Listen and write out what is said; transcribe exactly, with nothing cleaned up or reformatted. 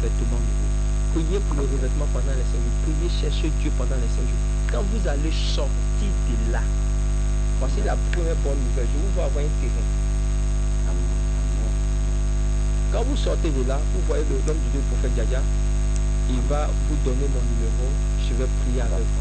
revêtement nouveau. Priez pour le revêtement pendant les cinq jours. Priez, cherchez Dieu pendant les cinq jours. Quand vous allez sortir de là, voici la première bonne nouvelle. Je vous vois avoir un terrain. Quand vous sortez de là, vous voyez l'homme du Dieu, le prophète Djadia, il va vous donner mon numéro. Je vais prier avec vous.